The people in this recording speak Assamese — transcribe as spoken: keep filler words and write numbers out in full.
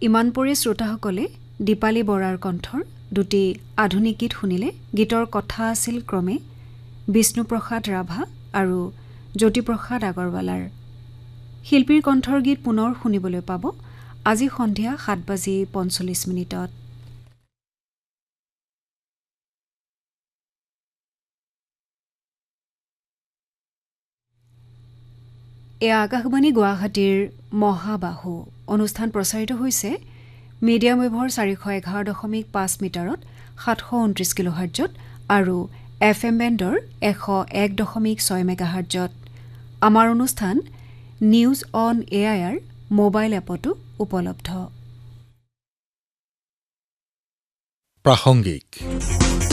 ইমানপৰি শ্ৰোতাসকলে দীপালী বৰাৰ কণ্ঠৰ দুটি আধুনিক গীত শুনিলে। গীতৰ কথা আছিল ক্ৰমে বিষ্ণুপ্ৰসাদ ৰাভা আৰু জ্যোতিপ্ৰসাদ আগৰৱালাৰ। শিল্পীৰ কণ্ঠৰ গীত পুনৰ শুনিবলৈ পাব আজি সন্ধিয়া সাত বাজি পঞ্চল্লিছ মিনিটত। এয়া আকাশবাণী গুৱাহাটীৰ মহাবাহু অনুষ্ঠান প্ৰচাৰিত হৈছে মিডিয়াম ৱেভৰ চাৰিশ এঘাৰ দশমিক পাঁচ মিটাৰত সাতশ ঊনত্ৰিছ কিলোহাৰ্টজত আৰু এফ এম বেণ্ডৰ এশ এক দশমিক ছয় মেগাহাৰ্টজত। আমাৰ অনুষ্ঠান news on A I R mobile এপতো উপলব্ধ। প্ৰাসংগিক